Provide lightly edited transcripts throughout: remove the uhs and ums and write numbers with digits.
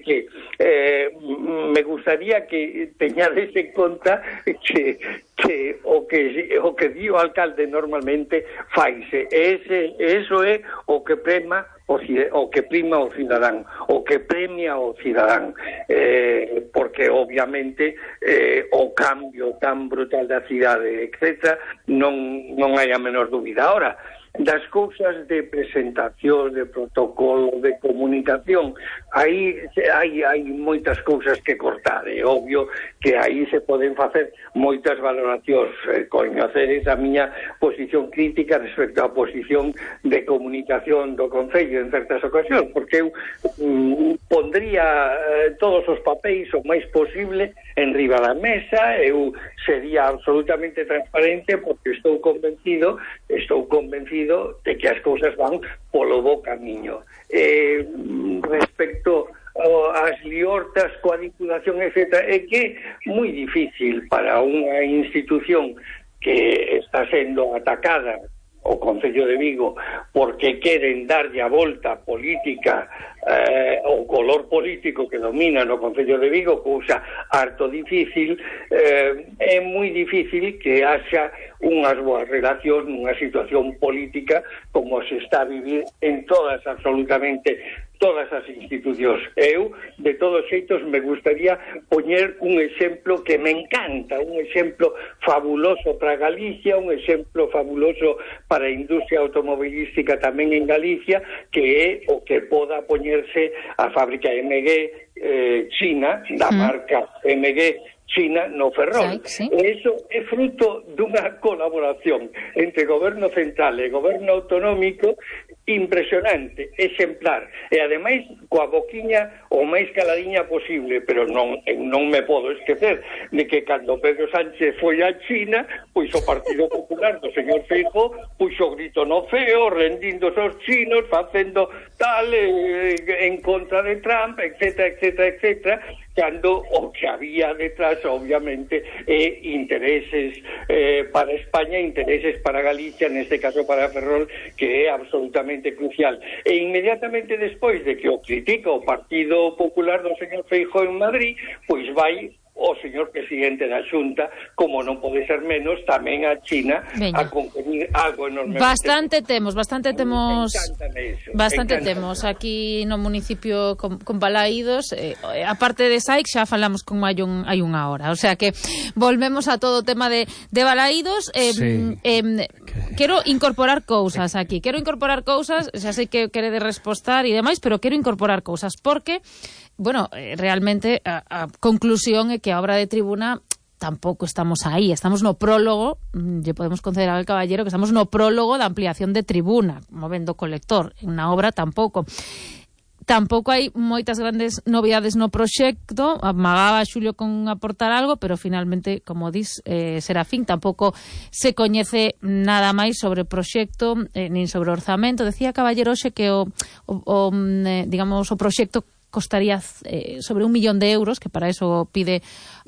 que me gustaría que teñades en conta que o que di o alcalde normalmente faise, eso é o que prima o cidadán, o que premia o cidadán, porque obviamente o cambio tan brutal da cidade, etc., non hai a menor dúbida. Ahora, das cousas de presentación, de protocolo, de comunicación, aí hai moitas cousas que cortar. É obvio que aí se poden facer moitas valoracións, coñecer esa miña posición crítica respecto á posición de comunicación do Concello en certas ocasións, porque eu pondría todos os papéis o máis posible en riba da mesa, eu sería absolutamente transparente, porque estou convencido de que as cousas van polo bo camiño. Respecto ás liortas coa Diputación, etc., é que é moi difícil para unha institución que está sendo atacada, o Concello de Vigo, porque queren darlle a volta política, o color político que domina no Concello de Vigo, cousa harto difícil. É moi difícil que haxa unhas boas relacións nunha situación política como se está a vivir en absolutamente todas as institucións. Eu, de todos xeitos, me gustaría poñer un exemplo que me encanta, un exemplo fabuloso para Galicia, un exemplo fabuloso para a industria automobilística tamén en Galicia, que é o que poda poñerse a fábrica MG China, da marca MG China no Ferrol. Sí. Eso é fruto dunha colaboración entre goberno central e goberno autonómico impresionante, exemplar, e ademais coa boquiña o máis caladiña posible. Pero non me podo esquecer de que cando Pedro Sánchez foi a China, pois o Partido Popular do señor Feijóo puxo o grito no ceo, rendíndose aos chinos, facendo tal en contra de Trump, etc., cando o que había detrás, obviamente, intereses para España, intereses para Galicia, neste caso para Ferrol, que é absolutamente crucial. E inmediatamente despois de que o critica o Partido Popular do señor Feijóo en Madrid, pois vai o señor presidente da Xunta, como non pode ser menos, tamén a China. Veña. A convenir algo enormemente. Bastante temos aquí no municipio con Balaídos, aparte de SAIC xa falamos con hai unha hora, o sea que volvemos a todo o tema de Balaídos. Sí. Quero incorporar cousas aquí, xa sei que quere de respostar e demais, pero quero incorporar cousas, porque realmente a conclusión é que a obra de tribuna tampouco estamos aí, estamos no prólogo, lle podemos conceder ao caballero que estamos no prólogo da ampliación de tribuna, movendo colector, en unha obra tampouco hai moitas grandes novidades no proxecto. Amagaba Xulio con aportar algo, pero finalmente, como dis, Serafín, tampouco se coñece nada máis sobre o proxecto, nin sobre o orzamento. Decía Caballero hoxe que o proxecto costaría sobre 1 millón de euros, que para eso pide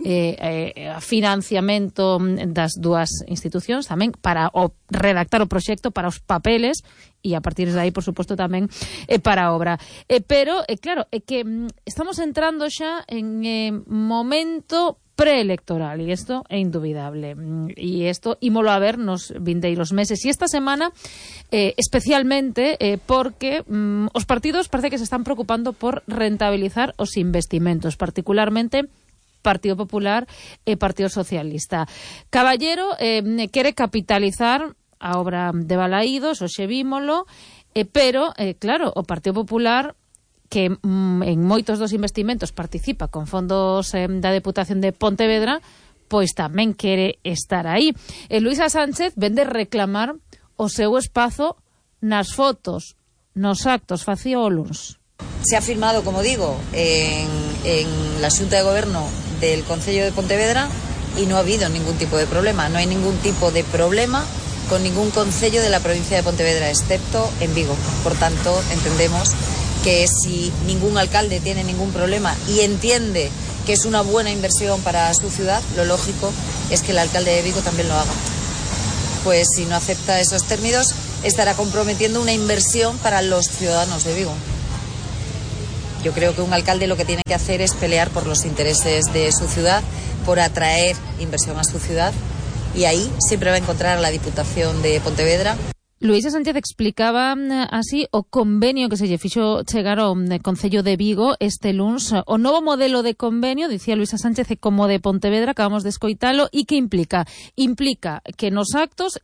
financiamento das dúas institucións, tamén para redactar o proxecto, para os papeles, e a partir de aí, por suposto, tamén para a obra. Pero, claro, é que estamos entrando xa en momento preelectoral, e isto é indubidable, e isto ímolo a ver nos vindeiros meses, e esta semana especialmente porque os partidos parece que se están preocupando por rentabilizar os investimentos, particularmente Partido Popular e Partido Socialista. Caballero quere capitalizar a obra de Balaídos, hoxe vímolo, pero, claro, o Partido Popular, que en moitos dos investimentos participa con fondos da Deputación de Pontevedra, pois tamén quere estar aí. Luisa Sánchez vende reclamar o seu espazo nas fotos, nos actos, facía o luns. Se ha firmado, como digo, en la Xunta de Gobierno del Concello de Pontevedra y no ha habido ningún tipo de problema. No hay ningún tipo de problema con ningún concello de la provincia de Pontevedra, excepto en Vigo. Por tanto, entendemos que si ningún alcalde tiene ningún problema y entiende que es una buena inversión para su ciudad, lo lógico es que el alcalde de Vigo también lo haga. Pues si no acepta esos términos, estará comprometiendo una inversión para los ciudadanos de Vigo. Yo creo que un alcalde lo que tiene que hacer es pelear por los intereses de su ciudad, por atraer inversión a su ciudad, y ahí siempre va a encontrar a la Diputación de Pontevedra. Luísa Sánchez explicaba así o convenio que se lle fixo chegar ao Concello de Vigo este luns. O novo modelo de convenio, dicía Luísa Sánchez, é como de Pontevedra, acabamos de escoitalo, e que implica? Implica que nos actos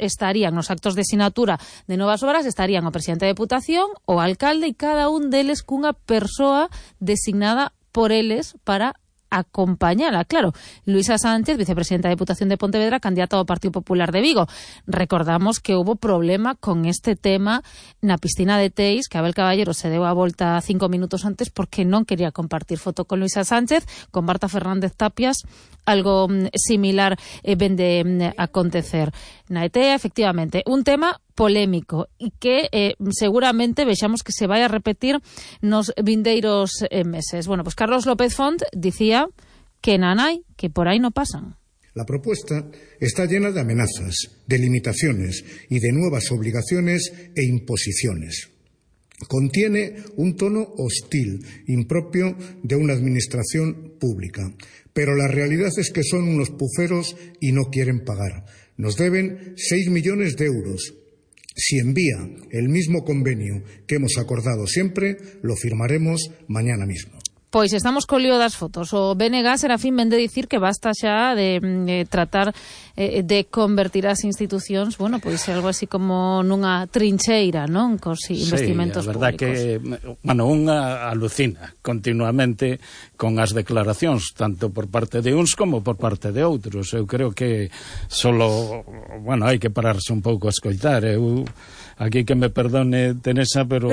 de sinatura de novas obras estarían o presidente da Deputación, o alcalde, e cada un deles cunha persoa designada por eles para acompañala. Claro, Luísa Sánchez, vicepresidenta da Deputación de Pontevedra, candidata ao Partido Popular de Vigo. Recordamos que hubo problema con este tema na piscina de Teis, que Abel Caballero se deu a volta 5 minutos antes porque non quería compartir foto con Luísa Sánchez. Con Marta Fernández Tapias algo similar vende acontecer na ETEA. Efectivamente, un tema polémico e que seguramente vexamos que se vai a repetir nos vindeiros meses. Bueno, pues Carlos López Font dicía que nanai, que por aí no pasan. La propuesta está llena de amenazas, de limitaciones y de nuevas obligaciones e imposiciones. Contiene un tono hostil, impropio de una administración pública. Pero la realidad es que son unos puceros y no quieren pagar. Nos deben 6 millones de euros. Si envía el mismo convenio que hemos acordado siempre, lo firmaremos mañana mismo. Pois estamos co lío das fotos. O BNG, Serafín, vende dicir que basta xa de tratar de convertir as institucións, bueno, pois algo así como nunha trincheira, non? Cos investimentos públicos. Sí, a verdad que, bueno, unha alucina continuamente con as declaracións, tanto por parte de uns como por parte de outros. Eu creo que solo, bueno, hai que pararse un pouco a escoitar. Eu, aquí que me perdone Teresa, pero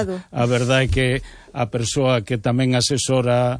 a verdade é que a persoa que tamén asesora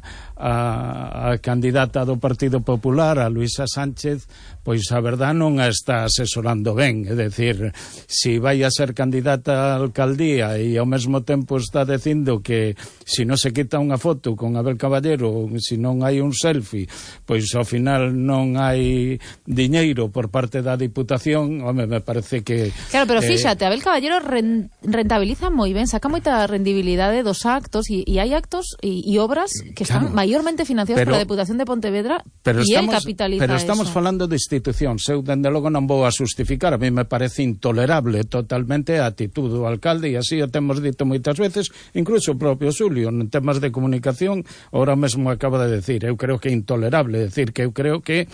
a candidata do Partido Popular, a Luísa Sánchez, pois a verdade non a está asesorando ben. É dicir, si vai a ser candidata á alcaldía e ao mesmo tempo está dicindo que si non se quita unha foto con Abel Caballero, si non hai un selfie, pois ao final non hai diñeiro por parte da Diputación, home, me parece que... Claro, pero fíxate, Abel Caballero rentabiliza moi ben, saca moita rendibilidade dos actos e hai actos e obras que están maiormente financiadas pola Deputación de Pontevedra e el capitaliza. Pero estamos falando de institucións. Eu, dende logo, non vou a justificar. A mí me parece intolerable totalmente a actitud do alcalde, e así o temos dito moitas veces, incluso o propio Xulio, en temas de comunicación, ahora mesmo acaba de decir. Eu creo que é intolerable. Decir que eu creo que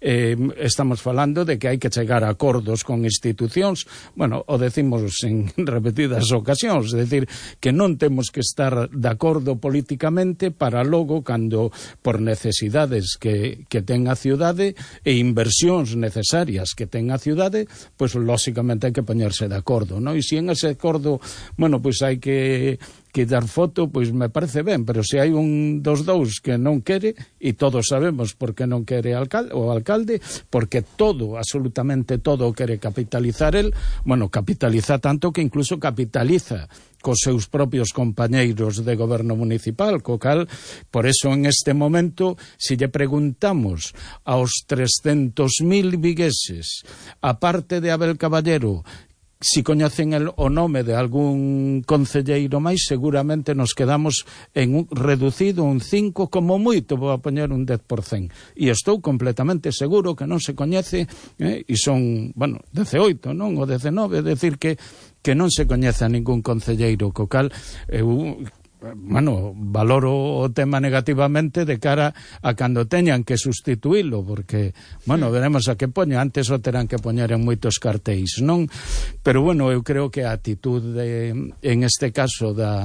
estamos falando de que hai que chegar a acordos con institucións. Bueno, o decimos en repetidas ocasións, é dicir, que non temos que estar de acordo políticamente para logo, cando por necesidades que ten a ciudade e inversións necesarias que ten a ciudade, pois lóxicamente hai que poñerse de acordo, non? E se en ese acordo, bueno, pois hai que dar foto, pois me parece ben, pero se hai un dos dous que non quere, e todos sabemos por que non quere o alcalde, porque todo, absolutamente todo, quere capitalizar el, bueno, capitaliza tanto que incluso capitaliza cos seus propios compañeiros de goberno municipal, co cal, por eso en este momento, se lle preguntamos aos 300.000 vigueses, a parte de Abel Caballero, si coñecen o nome de algún concelleiro máis, seguramente nos quedamos en un reducido un 5, como moito vou a poñer un 10%. E estou completamente seguro que non se coñece, e son, bueno, 18, non? O 19, é dicir que non se coñece a ningún concelleiro, co cal eu, bueno, valoro o tema negativamente de cara a cando teñan que sustituílo, porque, bueno, veremos a que poña, antes o terán que poñer en moitos cartéis, non? Pero, bueno, eu creo que a actitud en este caso da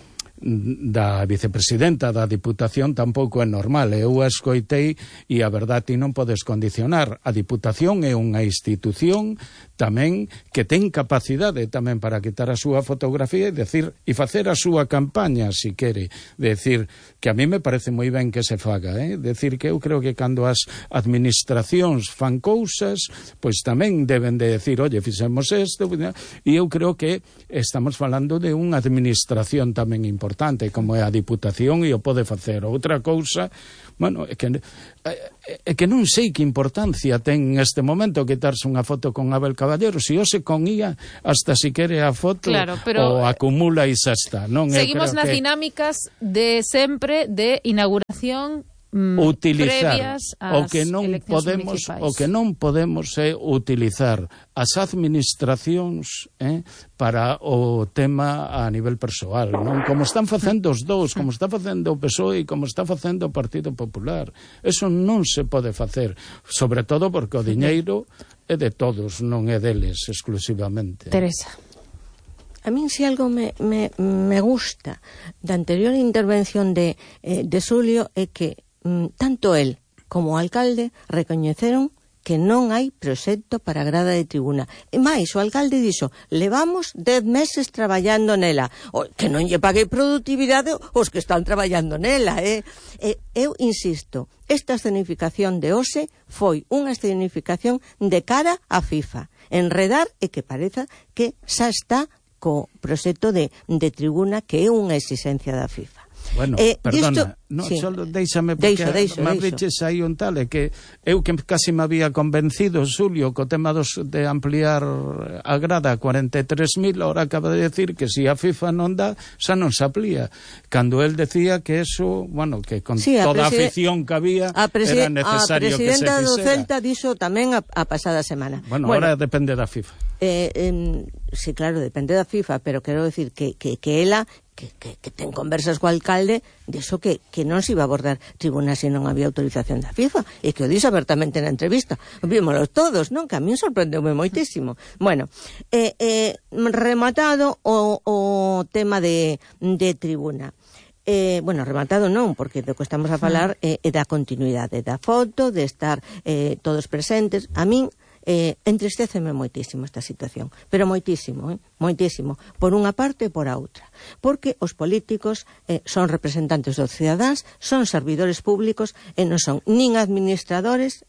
vicepresidenta da Diputación tampouco é normal. Eu a escoitei e a verdade non podes condicionar. A Diputación é unha institución tamén que ten capacidade tamén para quitar a súa fotografía e facer a súa campaña, se quere. Decir que a mí me parece moi ben que se faga, decir que eu creo que cando as administracións fan cousas, pois tamén deben de decir, oye, fixemos isto, e eu creo que estamos falando de unha administración tamén importante. importante como é a Diputación e o pode facer. Outra cousa, bueno, é que non sei que importancia ten neste momento quitarse unha foto con Abel Caballero, se hoxe con ía hasta si quere a foto, claro, pero o acumula e xa está, non? Seguimos nas dinámicas de sempre de inauguración utilizar o que non podemos é utilizar as administracións para o tema a nivel persoal, non? Como están facendo os dous, como está facendo o PSOE e como está facendo o Partido Popular. Eso non se pode facer, sobre todo porque o diñeiro é de todos, non é deles exclusivamente. Teresa. A min si algo me gusta da anterior intervención de Xulio é que tanto el como o alcalde recoñeceron que non hai proxecto para a grada de tribuna. E máis, o alcalde dixo, levamos 10 meses traballando nela. Que non lle paguei productividade os que están traballando nela. Eu insisto, esta escenificación de hoxe foi unha escenificación de cara a FIFA. Enredar e que pareza que xa está co proxecto de tribuna, que é unha exigencia da FIFA. Bueno, perdona, só déixame porque me abriches aí un tal, é que eu que casi me había convencido, Xulio, co tema de ampliar a grada a 43.000, ahora acaba de decir que se a FIFA non dá, xa non se amplía. Cando él decía que eso, bueno, que con toda a afición que había era necesario que se fixera. A presidenta do Celta dixo tamén a pasada semana. Bueno, ahora depende da FIFA. Sí, claro, depende da FIFA, pero quero decir que ela que ten conversas co alcalde dixo que non se iba a abordar tribuna se non había autorización da FIFA, e que o dixo abertamente na entrevista. Vímolos todos, non? Que a mí sorprendeume moitísimo. Bueno, rematado o tema de tribuna. Bueno, rematado non, porque do que estamos a falar é da continuidade da foto, de estar todos presentes. A min entristeceme moitísimo esta situación, pero moitísimo, por unha parte e por a outra, porque os políticos son representantes dos cidadáns, son servidores públicos e non son nin administradores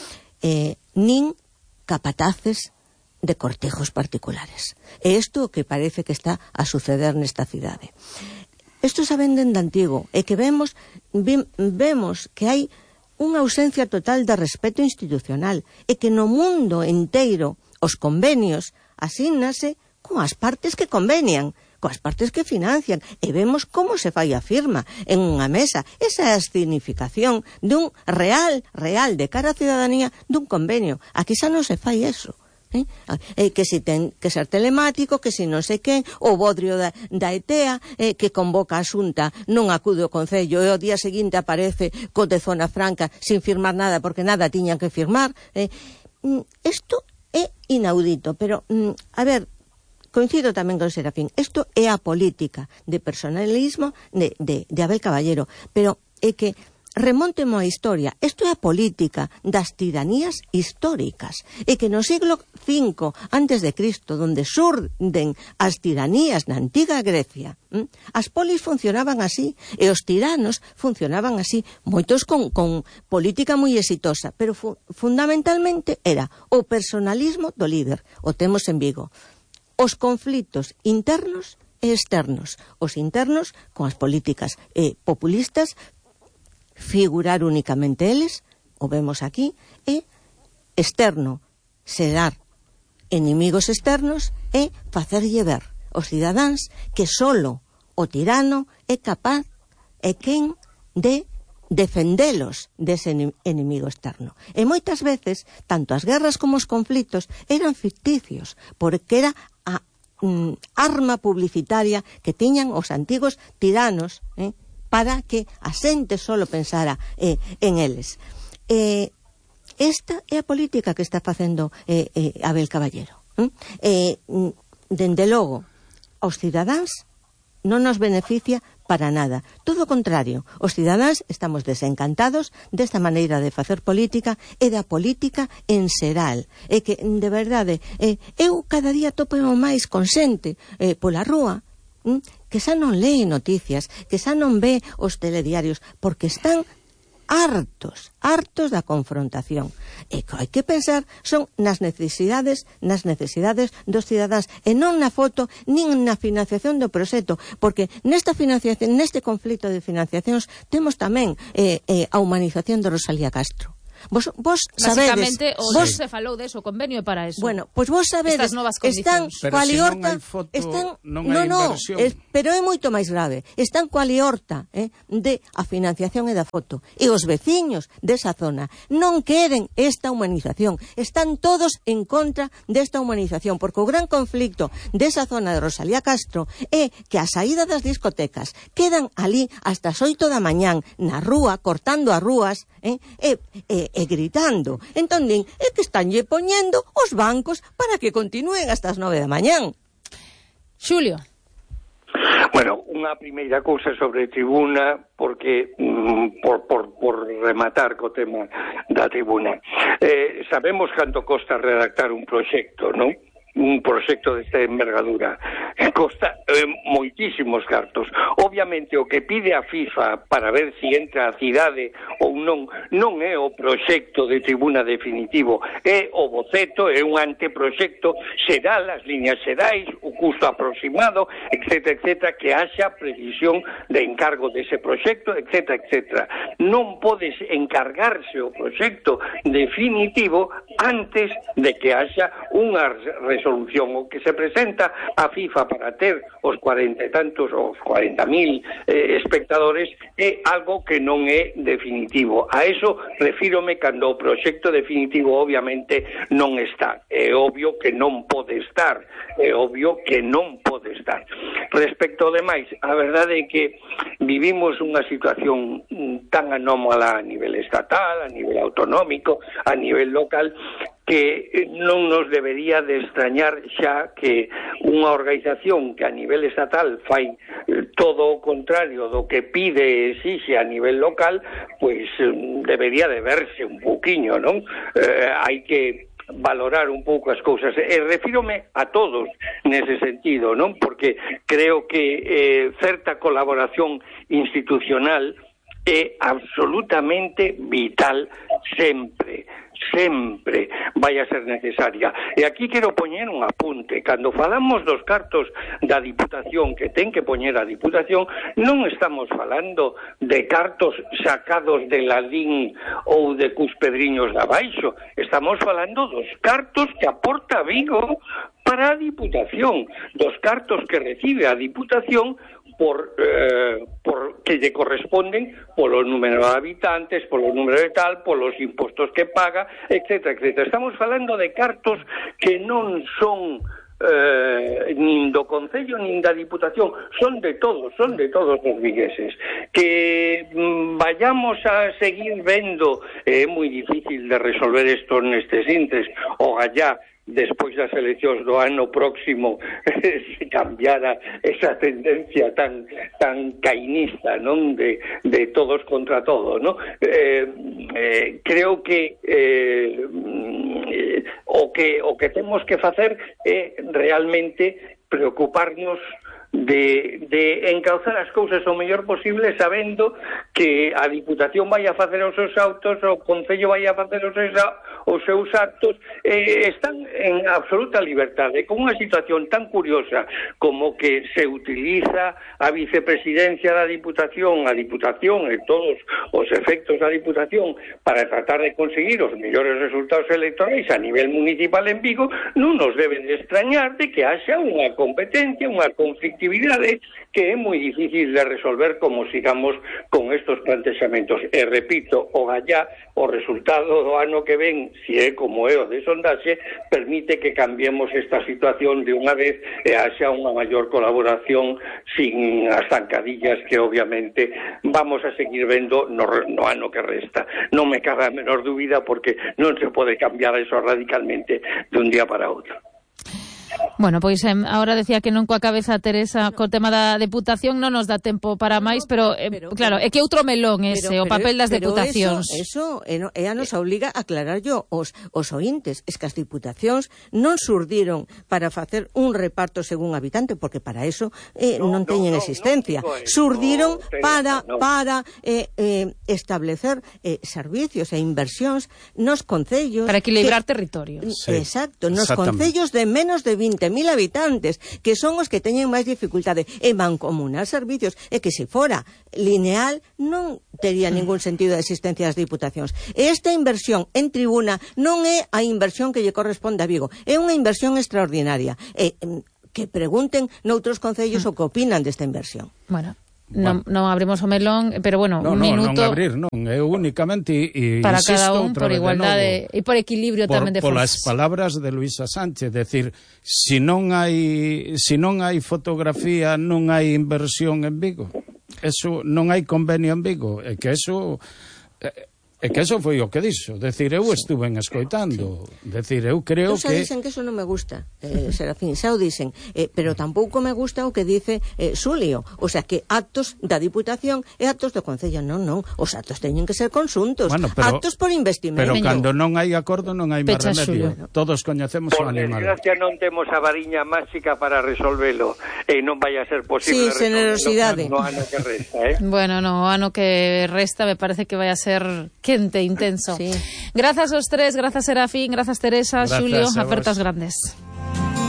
nin capataces de cortejos particulares. E isto que parece que está a suceder nesta cidade. Isto xa venden de antigo, e que vemos que hai unha ausencia total de respeto institucional, e que no mundo inteiro os convenios asígnase coas partes que convenian, coas partes que financian, e vemos como se fai a firma en unha mesa. Esa é a significación dun real de cara á cidadanía dun convenio. Aquí xa non se fai eso. Que si ten que ser telemático, que si non sei quen, o bodrio da ETEA, que convoca a Xunta, non acude o Concello, e o día seguinte aparece co de Zona Franca sin firmar nada, porque nada tiñan que firmar. Isto é inaudito, pero, a ver, coincido tamén con Serafín, isto é a política de personalismo de Abel Caballero, pero é que remontemo a historia, isto é a política das tiranías históricas, e que no siglo V antes de Cristo, donde surden as tiranías na antiga Grecia, as polis funcionaban así, e os tiranos funcionaban así, moitos con política moi exitosa, pero fundamentalmente era o personalismo do líder. O temos en Vigo. Os conflitos internos e externos. Os internos con as políticas populistas, figurar únicamente eles, o vemos aquí, e externo, xerar inimigos externos e facerlle ver aos cidadáns que solo o tirano é capaz e quen de defendelos dese enemigo externo. E moitas veces, tanto as guerras como os conflitos eran ficticios, porque era a arma publicitaria que tiñan os antigos tiranos, para que a xente solo pensara en eles. Esta é a política que está facendo Abel Caballero. Dende logo, aos cidadáns non nos beneficia para nada. Todo o contrario, os cidadáns estamos desencantados desta maneira de facer política e da política en xeral. É que, de verdade, eu cada día topemo máis con xente pola rúa que xa non lee noticias, que xa non ve os telediarios, porque están hartos da confrontación. E que hai que pensar son nas necesidades dos cidadáns e non na foto nin na financiación do proxecto, porque nesta financiación, neste conflito de financiacións temos tamén a humanización de Rosalía Castro. Vos sabedes... Basicamente, vos se falou de eso, o convenio é para eso. Bueno, pois vos sabedes... Estas novas están coa liorta... non hai inversión. Pero é moito máis grave. Están coa liorta de a financiación e da foto. E os veciños desa zona non queren esta humanización. Están todos en contra desta humanización, porque o gran conflicto desa zona de Rosalía Castro é que a saída das discotecas quedan ali hasta as 8 da mañán na rúa, cortando as rúas, e gritando. Entón din, é que estanlle poñendo os bancos para que continúen hasta as 9 da mañán. Xulio. Bueno, unha primeira cousa sobre tribuna, porque por rematar co tema da tribuna. Sabemos canto costa redactar un proxecto, non? Un proxecto desta envergadura costa moitísimos cartos. Obviamente o que pide a FIFA para ver si entra a cidade ou non é o proxecto de tribuna definitivo, é o boceto, é un anteproxecto xeral, as liñas xerais, o custo aproximado, etc, que haxa previsión de encargo dese proxecto, etc. Non podes encargarse o proxecto definitivo antes de que haxa unha resolución. O que se presenta a FIFA para ter os 40 e tantos, os 40.000 espectadores é algo que non é definitivo. A eso refírome cando o proxecto definitivo obviamente non está. É obvio que non pode estar. Respecto ao demais, a verdade é que vivimos unha situación tan anómala a nivel estatal, a nivel autonómico, a nivel local, que non nos debería de extrañar xa que unha organización que a nivel estatal fai todo o contrario do que pide e exixe a nivel local, pois debería de verse un pouquiño, non? Hai que valorar un pouco as cousas, e refírome a todos nese sentido, non? Porque creo que certa colaboración institucional é absolutamente vital sempre vai a ser necesaria. E aquí quero poñer un apunte. Cando falamos dos cartos da Diputación que ten que poñer a Diputación, non estamos falando de cartos sacados de Ladín ou de Cuspedriños de Abaixo. Estamos falando dos cartos que aporta Vigo para a Diputación, dos cartos que recibe a Diputación por que lle corresponden polo número de habitantes, polo número de tal, polos impostos que paga, etc. Estamos falando de cartos que non son nin do Concello nin da Diputación, son de todos os vigueses. Que vayamos a seguir vendo, é moi difícil de resolver isto nestes intres, o gallá despois das eleccións do ano próximo se cambiara esa tendencia tan cainista, non, de todos contra todos, non? Creo que o que temos que facer é realmente preocuparnos de encauzar as cousas o mellor posible, sabendo que a Diputación vai a facer os seus autos, o Concello vai a facer os seus actos, están en absoluta liberdade, con unha situación tan curiosa como que se utiliza a vicepresidencia da Diputación, a Diputación e todos os efectos da Diputación para tratar de conseguir os mellores resultados electorais a nivel municipal en Vigo. Non nos deben de extrañar de que haxa unha competencia, unha conflictividade que é moi difícil de resolver como sigamos con estos plantexamentos. E repito, o gallá, o resultado do ano que ven, si é como é o de sondaxe, permite que cambiemos esta situación de unha vez e haxa unha maior colaboración sin as zancadillas que obviamente vamos a seguir vendo no ano que resta. Non me cabe a menor dúbida, porque non se pode cambiar eso radicalmente de un día para outro. Bueno, pois ahora decía que non coa cabeza Teresa co tema da deputación, non nos dá tempo para máis, pero claro, é que outro melón ese, o papel das deputacións. Eso ela nos obliga a aclarar os ointes. Es que as diputacións non surdiron para facer un reparto según habitante, porque para eso non teñen existencia. Surdiron para establecer servicios e inversións nos concellos. Para equilibrar territorios. Sí, exacto, nos concellos de menos de 20.000 habitantes, que son os que teñen máis dificultade, e mancomunar servicios, e que se fora lineal non tería ningún sentido a existencia das diputacións. Esta inversión en tribuna non é a inversión que lle corresponde a Vigo, é unha inversión extraordinaria. Que pregunten noutros concellos o que opinan desta inversión. Bueno, non abrimos o melón, pero bueno, un minuto... Non abrir, non, é únicamente para cada un, por igualdade e por equilibrio tamén de forzas. Polas palabras de Luisa Sánchez, decir, se non hai fotografía, non hai inversión en Vigo. Eso, non hai convenio en Vigo, é que eso foi o que dixo. Decir, eu estuve escoitando. Decir, eu creo que... dicen que eso non me gusta, Serafín, xa o dicen. Pero tampouco me gusta o que dice Xulio. O sea, que actos da Diputación e actos do Concello. Non. Os actos teñen que ser consuntos. Bueno, actos por investimento. Pero cando non hai acordo non hai máis remedio. Todos coñecemos o animal. Por desgracia non temos a variña máxica para resolvelo. E non vai a ser posible generosidade. No ano que resta, Bueno, no ano que resta me parece que vai a ser quente, intenso. Sí. Grazas aos tres, grazas Serafín, grazas Teresa, Xulio, apertos grandes.